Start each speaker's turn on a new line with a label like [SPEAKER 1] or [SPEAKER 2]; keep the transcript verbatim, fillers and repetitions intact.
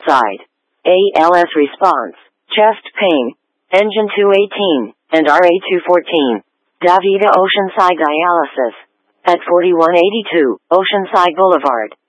[SPEAKER 1] Oceanside. A L S response, chest pain, engine two eighteen, and R A two fourteen. DaVita Oceanside dialysis. At forty-one eighty-two, Oceanside Boulevard.